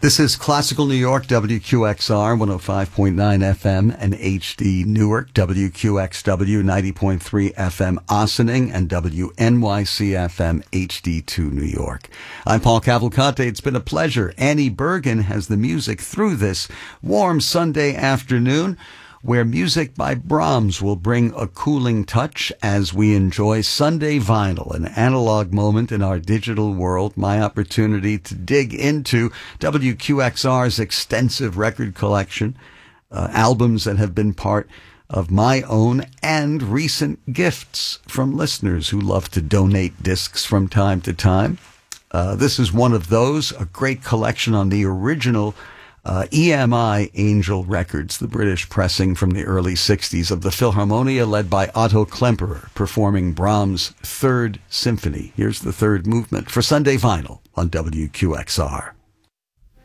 This is Classical New York, WQXR 105.9 FM and HD Newark, WQXW 90.3 FM Ossining, and WNYC FM HD2 New York. I'm Paul Cavalcante. It's been a pleasure. Annie Bergen has the music through this warm Sunday afternoon, where music by Brahms will bring a cooling touch as we enjoy Sunday Vinyl, an analog moment in our digital world, my opportunity to dig into WQXR's extensive record collection, albums that have been part of my own and recent gifts from listeners who love to donate discs from time to time. This is one of those, a great collection on the original EMI Angel Records, the British pressing from the early 60s of the Philharmonia, led by Otto Klemperer, performing Brahms' Third Symphony. Here's the third movement for Sunday Vinyl on WQXR.